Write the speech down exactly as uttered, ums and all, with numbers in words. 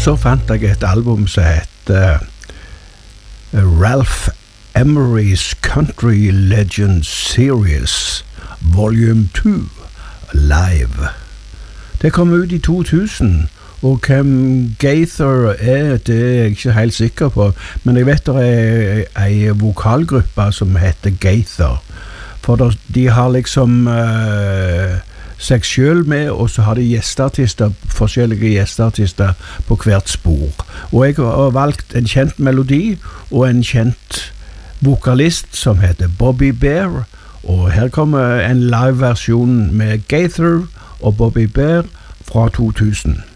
så fant jeg et album som heter uh, Ralph Emery's Country Legend Series Volume to Live. Det kom ut i to tusen, og hvem Gaither er, det er jeg ikke helt sikker på, men jeg vet det er en vokalgruppe som heter Gaither, for der, de har liksom uh, seg selv med, og så har de gjestartister, forskjellige gjestartister på hvert spor. Og jeg har valgt en kjent melodi og en kjent vokalist som heter Bobby Bare, og her kommer en live-versjon med Gaither og Bobby Bare fra to tusen.